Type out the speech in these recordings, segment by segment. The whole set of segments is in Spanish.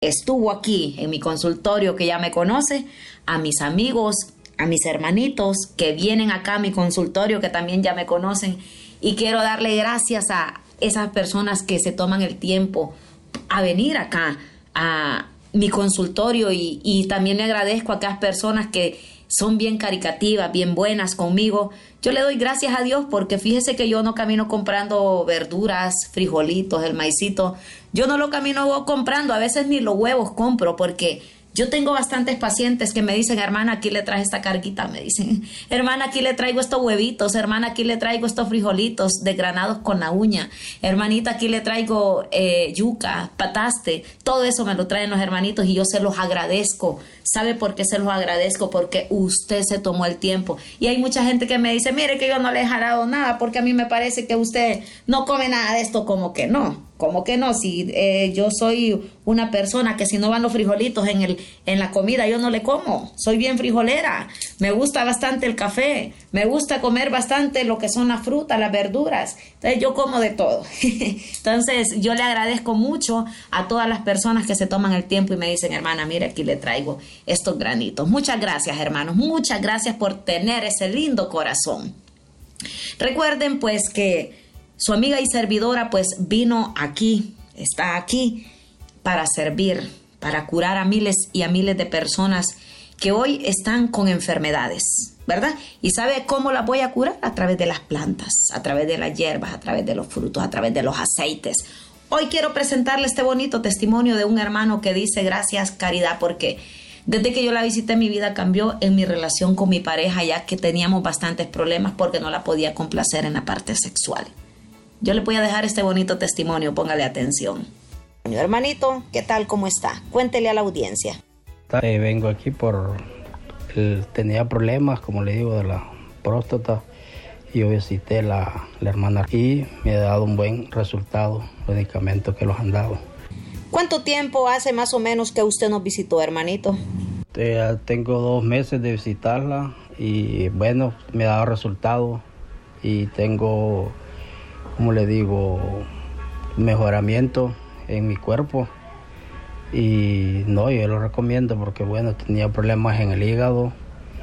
estuvo aquí en mi consultorio, que ya me conoce, a mis amigos, a mis hermanitos que vienen acá a mi consultorio, que también ya me conocen, y quiero darle gracias a esas personas que se toman el tiempo a venir acá a mi consultorio, y también le agradezco a aquellas personas que son bien caricativas, bien buenas conmigo. Yo le doy gracias a Dios porque fíjese que yo no camino comprando verduras, frijolitos, el maicito. Yo no lo camino comprando, a veces ni los huevos compro, porque yo tengo bastantes pacientes que me dicen, hermana, aquí le traje esta carguita, me dicen, hermana, aquí le traigo estos huevitos, hermana, aquí le traigo estos frijolitos desgranados con la uña, hermanita, aquí le traigo yuca, pataste, todo eso me lo traen los hermanitos y yo se los agradezco. ¿Sabe por qué se los agradezco? Porque usted se tomó el tiempo. Y hay mucha gente que me dice, mire que yo no le he jalado nada porque a mí me parece que usted no come nada de esto. Como que no, si yo soy una persona que si no van los frijolitos en la comida yo no le como. Soy bien frijolera, me gusta bastante el café, me gusta comer bastante lo que son las frutas, las verduras. Entonces yo como de todo. Entonces yo le agradezco mucho a todas las personas que se toman el tiempo y me dicen, hermana, mire, aquí le traigo estos granitos. Muchas gracias, hermanos, muchas gracias por tener ese lindo corazón. Recuerden pues que su amiga y servidora pues vino aquí, está aquí para servir, para curar a miles y a miles de personas que hoy están con enfermedades, ¿verdad? ¿Y sabe cómo las voy a curar? A través de las plantas, a través de las hierbas, a través de los frutos, a través de los aceites. Hoy quiero presentarle este bonito testimonio de un hermano que dice, gracias Caridad, porque desde que yo la visité mi vida cambió en mi relación con mi pareja, ya que teníamos bastantes problemas porque no la podía complacer en la parte sexual. Yo le voy a dejar este bonito testimonio, póngale atención. Hermanito, ¿qué tal? ¿Cómo está? Cuéntele a la audiencia. Vengo aquí tenía problemas, como le digo, de la próstata, y yo visité la hermana y me ha dado un buen resultado, los medicamentos que los han dado. ¿Cuánto tiempo hace más o menos que usted nos visitó, hermanito? Tengo 2 meses de visitarla y bueno, me ha dado resultados y tengo, como le digo, mejoramiento en mi cuerpo. Y no, yo lo recomiendo porque bueno, tenía problemas en el hígado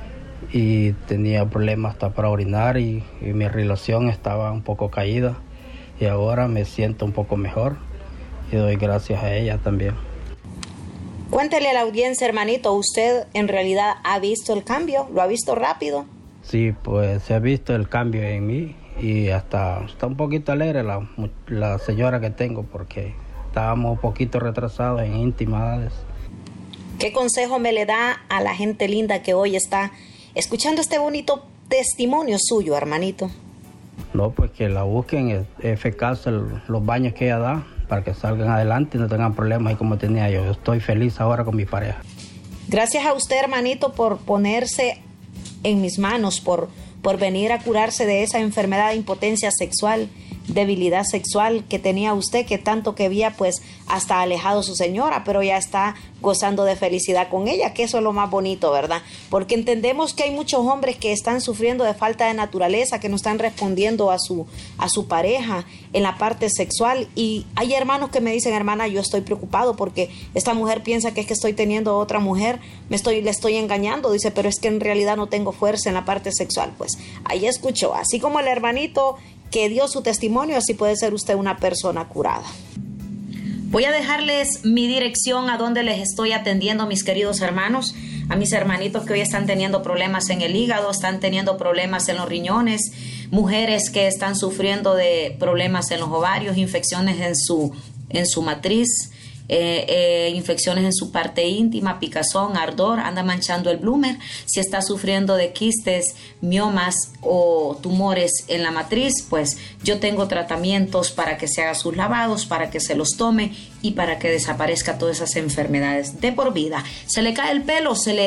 y tenía problemas hasta para orinar y mi relación estaba un poco caída y ahora me siento un poco mejor y doy gracias a ella también. Cuéntele a la audiencia, hermanito, ¿usted en realidad ha visto el cambio? ¿Lo ha visto rápido? Sí, pues se ha visto el cambio en mí y hasta está un poquito alegre la señora que tengo porque estábamos un poquito retrasados en intimidades. ¿Qué consejo me le da a la gente linda que hoy está escuchando este bonito testimonio suyo, hermanito? No, pues que la busquen, es eficaz los baños que ella da para que salgan adelante y no tengan problemas y como tenía yo. Yo estoy feliz ahora con mi pareja. Gracias a usted, hermanito, por ponerse en mis manos, por venir a curarse de esa enfermedad de impotencia sexual, debilidad sexual que tenía usted, que tanto que había pues hasta alejado su señora, pero ya está gozando de felicidad con ella, que eso es lo más bonito, ¿verdad? Porque entendemos que hay muchos hombres que están sufriendo de falta de naturaleza, que no están respondiendo a su pareja en la parte sexual, y hay hermanos que me dicen, hermana, yo estoy preocupado porque esta mujer piensa que es que estoy teniendo otra mujer, le estoy engañando, dice, pero es que en realidad no tengo fuerza en la parte sexual. Pues ahí escuchó, así como el hermanito que dio su testimonio, así puede ser usted una persona curada. Voy a dejarles mi dirección a donde les estoy atendiendo, mis queridos hermanos, a mis hermanitos que hoy están teniendo problemas en el hígado, están teniendo problemas en los riñones, mujeres que están sufriendo de problemas en los ovarios, infecciones en su matriz, infecciones en su parte íntima, picazón, ardor, anda manchando el bloomer, si está sufriendo de quistes, miomas o tumores en la matriz, pues yo tengo tratamientos para que se haga sus lavados, para que se los tome y para que desaparezca todas esas enfermedades de por vida. Se le cae el pelo, se le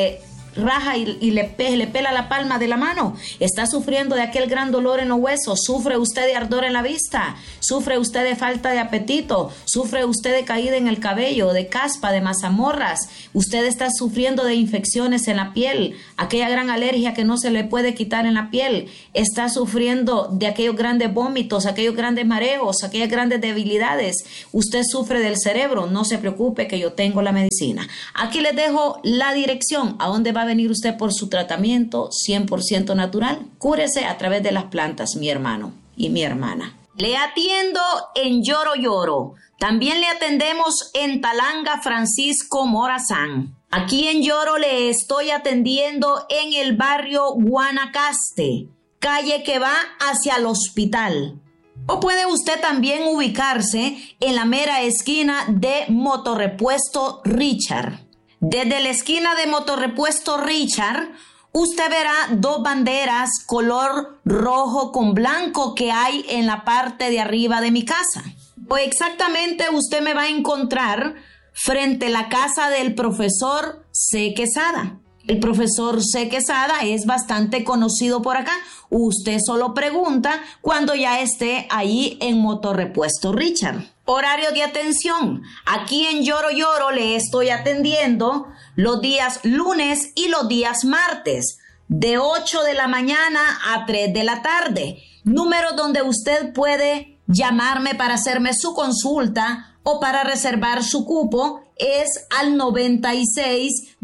raja y le pela la palma de la mano. Está sufriendo de aquel gran dolor en los huesos. Sufre usted de ardor en la vista. Sufre usted de falta de apetito. Sufre usted de caída en el cabello, de caspa, de mazamorras. Usted está sufriendo de infecciones en la piel, aquella gran alergia que no se le puede quitar en la piel. Está sufriendo de aquellos grandes vómitos, aquellos grandes mareos, aquellas grandes debilidades. Usted sufre del cerebro. No se preocupe que yo tengo la medicina. Aquí les dejo la dirección a donde va a venir usted por su tratamiento 100% natural. Cúrese a través de las plantas, mi hermano y mi hermana. Le atiendo en Lloro Lloro. También le atendemos en Talanga Francisco Morazán. Aquí en Lloro le estoy atendiendo en el barrio Guanacaste, calle que va hacia el hospital. O puede usted también ubicarse en la mera esquina de Motorrepuesto Richard. Desde la esquina de Motorrepuesto Richard, usted verá dos banderas color rojo con blanco que hay en la parte de arriba de mi casa. O exactamente usted me va a encontrar frente a la casa del profesor C. Quesada. El profesor C. Quesada es bastante conocido por acá. Usted solo pregunta cuando ya esté ahí en Motorrepuesto Richard. Horario de atención. Aquí en Lloro Lloro le estoy atendiendo los días lunes y los días martes, de 8 de la mañana a 3 de la tarde. Número donde usted puede llamarme para hacerme su consulta o para reservar su cupo es al 96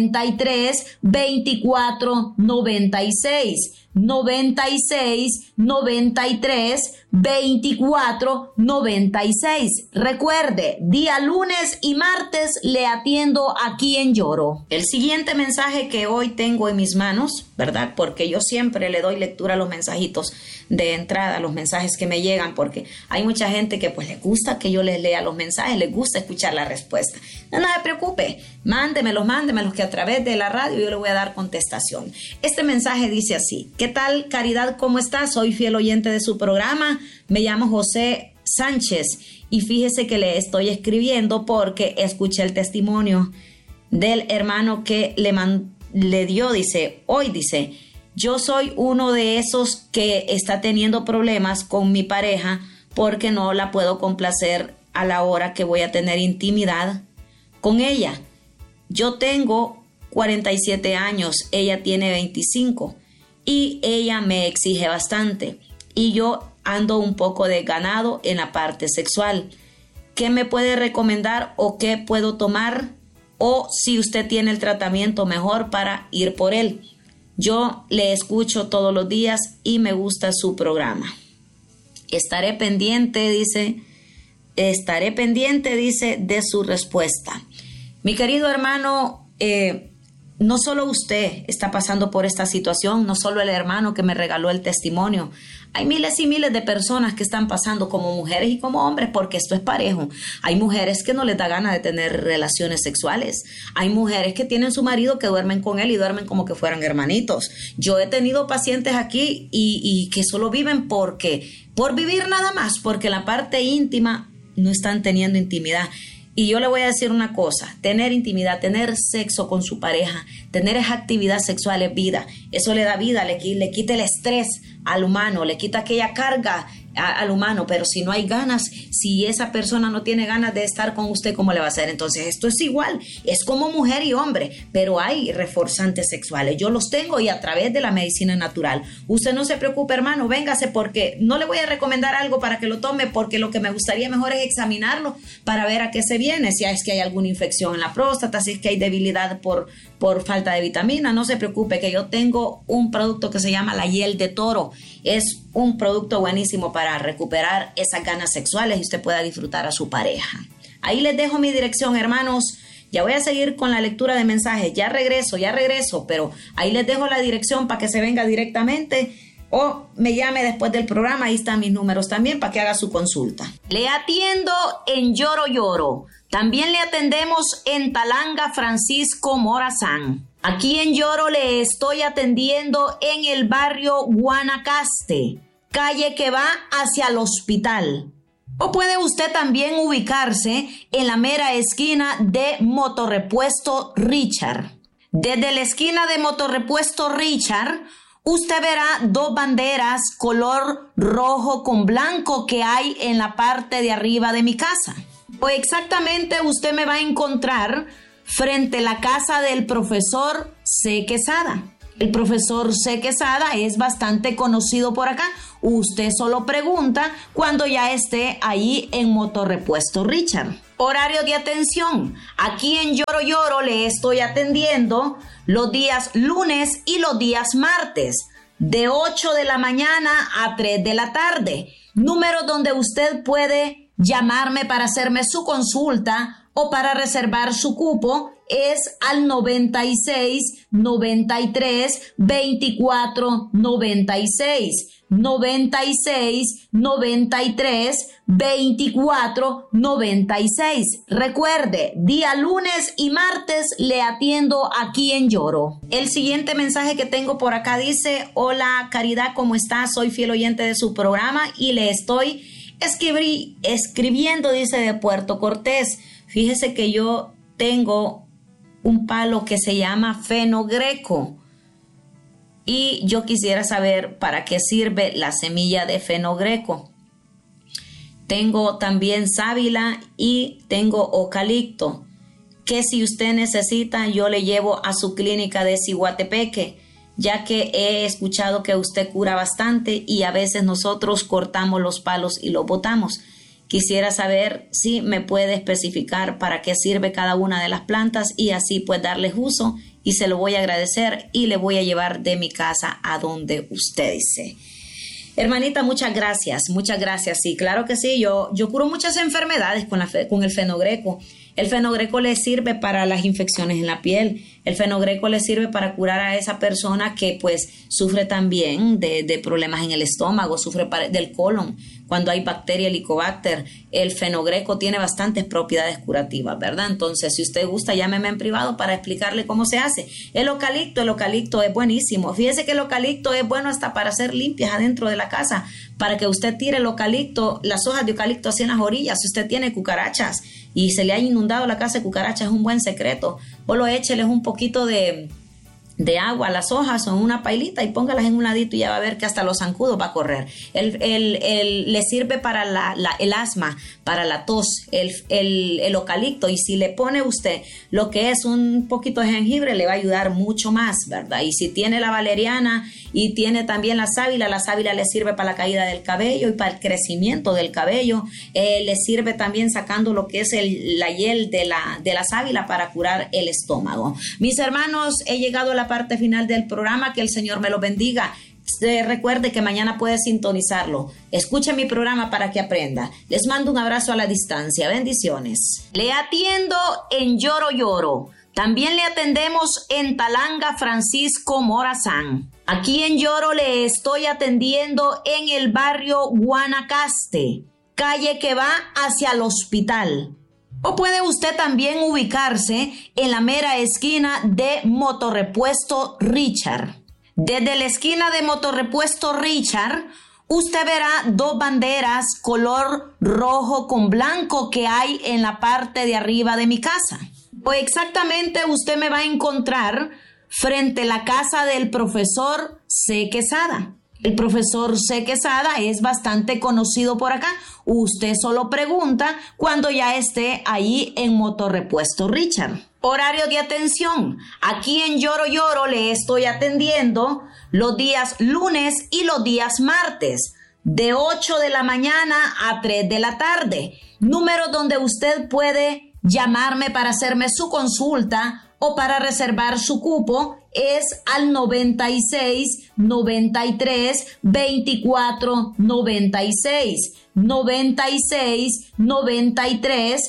93 24 96. 96 93 24 96. Recuerde, día lunes y martes le atiendo aquí en Lloro. El siguiente mensaje que hoy tengo en mis manos, ¿verdad? Porque yo siempre le doy lectura a los mensajitos de entrada, los mensajes que me llegan, porque hay mucha gente que pues le gusta que yo les lea los mensajes, les gusta escuchar la respuesta. No se preocupe, mándemelos que a través de la radio yo le voy a dar contestación. Este mensaje dice así: ¿qué tal, Caridad? ¿Cómo estás? Soy fiel oyente de su programa. Me llamo José Sánchez y fíjese que le estoy escribiendo porque escuché el testimonio del hermano que le dio, dice, yo soy uno de esos que está teniendo problemas con mi pareja porque no la puedo complacer a la hora que voy a tener intimidad con ella. Yo tengo 47 años, ella tiene 25 y ella me exige bastante y yo ando un poco desganado en la parte sexual. ¿Qué me puede recomendar o qué puedo tomar? O si usted tiene el tratamiento mejor para ir por él. Yo le escucho todos los días y me gusta su programa. Estaré pendiente, dice, de su respuesta. Mi querido hermano, no solo usted está pasando por esta situación, no solo el hermano que me regaló el testimonio. Hay miles y miles de personas que están pasando como mujeres y como hombres, porque esto es parejo. Hay mujeres que no les da gana de tener relaciones sexuales. Hay mujeres que tienen su marido que duermen con él y duermen como que fueran hermanitos. Yo he tenido pacientes aquí y que solo viven por vivir nada más, porque en la parte íntima no están teniendo intimidad. Y yo le voy a decir una cosa: tener intimidad, tener sexo con su pareja, tener esa actividad sexual es vida. Eso le da vida, le quita el estrés al humano, le quita aquella carga al humano. Pero si no hay ganas, si esa persona no tiene ganas de estar con usted, ¿cómo le va a hacer? Entonces esto es igual, es como mujer y hombre, pero hay reforzantes sexuales. Yo los tengo y a través de la medicina natural. Usted no se preocupe, hermano, véngase, porque no le voy a recomendar algo para que lo tome, porque lo que me gustaría mejor es examinarlo para ver a qué se viene, si es que hay alguna infección en la próstata, si es que hay debilidad por falta de vitamina. No se preocupe, que yo tengo un producto que se llama la hiel de toro. Es un producto buenísimo para recuperar esas ganas sexuales y usted pueda disfrutar a su pareja. Ahí les dejo mi dirección, hermanos. Ya voy a seguir con la lectura de mensajes. Ya regreso, pero ahí les dejo la dirección para que se venga directamente o me llame después del programa. Ahí están mis números también para que haga su consulta. Le atiendo en Lloro Lloro. También le atendemos en Talanga Francisco Morazán. Aquí en Lloro le estoy atendiendo en el barrio Guanacaste, calle que va hacia el hospital. O puede usted también ubicarse en la mera esquina de Motorrepuesto Richard. Desde la esquina de Motorrepuesto Richard, usted verá dos banderas color rojo con blanco que hay en la parte de arriba de mi casa. O exactamente usted me va a encontrar frente a la casa del profesor C. Quesada. El profesor C. Quesada es bastante conocido por acá. Usted solo pregunta cuando ya esté ahí en Motorrepuesto Richard. Horario de atención. Aquí en Lloro Lloro le estoy atendiendo los días lunes y los días martes, de 8 de la mañana a 3 de la tarde. Número donde usted puede llamarme para hacerme su consulta o para reservar su cupo es al 96 93 24 96. 96 93 24 96. Recuerde, día lunes y martes le atiendo aquí en Lloro. El siguiente mensaje que tengo por acá dice: hola Caridad, ¿cómo estás? Soy fiel oyente de su programa y le estoy escribiendo, dice, de Puerto Cortés. Fíjese que yo tengo un palo que se llama fenogreco y yo quisiera saber para qué sirve la semilla de fenogreco. Tengo también sábila y tengo eucalipto, que si usted necesita yo le llevo a su clínica de Ciguatepeque, ya que he escuchado que usted cura bastante y a veces nosotros cortamos los palos y los botamos. Quisiera saber si me puede especificar para qué sirve cada una de las plantas y así pues darles uso, y se lo voy a agradecer y le voy a llevar de mi casa a donde usted dice. Hermanita, muchas gracias. Sí, claro que sí, yo curo muchas enfermedades con el fenogreco. El fenogreco le sirve para las infecciones en la piel. El fenogreco le sirve para curar a esa persona que pues sufre también de problemas en el estómago, sufre del colon. Cuando hay bacteria Helicobacter, el fenogreco tiene bastantes propiedades curativas, ¿verdad? Entonces, si usted gusta, llámeme en privado para explicarle cómo se hace. El eucalipto es buenísimo. Fíjese que el eucalipto es bueno hasta para hacer limpias adentro de la casa, para que usted tire el eucalipto, las hojas de eucalipto hacia las orillas. Si usted tiene cucarachas y se le ha inundado la casa de cucarachas, es un buen secreto. Solo écheles un poquito de agua a las hojas o en una pailita y póngalas en un ladito y ya va a ver que hasta los zancudos va a correr. Le sirve para el asma, para la tos, el eucalipto, y si le pone usted lo que es un poquito de jengibre le va a ayudar mucho más, ¿verdad? Y si tiene la valeriana y tiene también la sábila le sirve para la caída del cabello y para el crecimiento del cabello. Le sirve también sacando lo que es la hiel de la sábila para curar el estómago. Mis hermanos, he llegado a la parte final del programa. Que el Señor me lo bendiga. Recuerde que mañana puede sintonizarlo. Escuche mi programa para que aprenda. Les mando un abrazo a la distancia. Bendiciones. Le atiendo en Lloro Lloro. También le atendemos en Talanga Francisco Morazán. Aquí en Lloro le estoy atendiendo en el barrio Guanacaste, calle que va hacia el hospital. O puede usted también ubicarse en la mera esquina de Motorrepuesto Richard. Desde la esquina de Motorrepuesto Richard, usted verá dos banderas color rojo con blanco que hay en la parte de arriba de mi casa. O exactamente usted me va a encontrar frente a la casa del profesor C. Quesada. El profesor C. Quesada es bastante conocido por acá. Usted solo pregunta cuando ya esté ahí en Motorrepuesto Richard. Horario de atención. Aquí en Lloro Lloro le estoy atendiendo los días lunes y los días martes, de 8 de la mañana a 3 de la tarde. Número donde usted puede llamarme para hacerme su consulta o para reservar su cupo es al 96 93 24 96. 96 93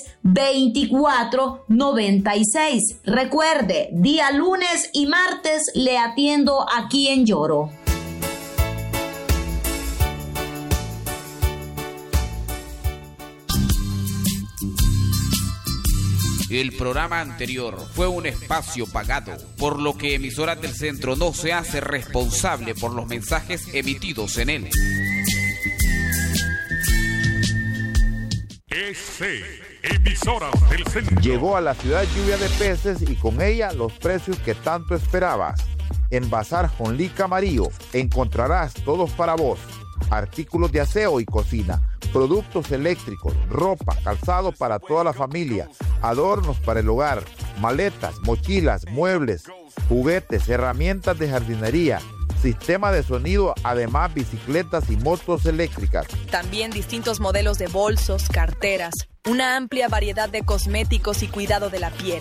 24 96. Recuerde, día lunes y martes le atiendo aquí en Lloro. El programa anterior fue un espacio pagado, por lo que Emisoras del Centro no se hace responsable por los mensajes emitidos en él. EC Emisoras del Centro. Llegó a la ciudad lluvia de peces y con ella los precios que tanto esperabas. En Bazar Jonlí Camarillo encontrarás todos para vos. Artículos de aseo y cocina, productos eléctricos, ropa, calzado para toda la familia, adornos para el hogar, maletas, mochilas, muebles, juguetes, herramientas de jardinería, sistema de sonido, además bicicletas y motos eléctricas. También distintos modelos de bolsos, carteras, una amplia variedad de cosméticos y cuidado de la piel.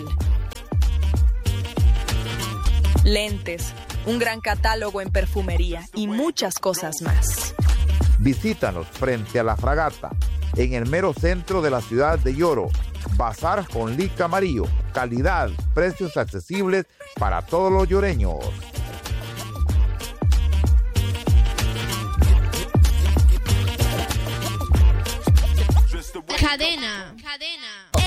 Lentes, un gran catálogo en perfumería y muchas cosas más. Visítanos frente a la Fragata, en el mero centro de la ciudad de Yoro. Bazar Jonlí Camarillo, calidad, precios accesibles para todos los yoreños. Cadena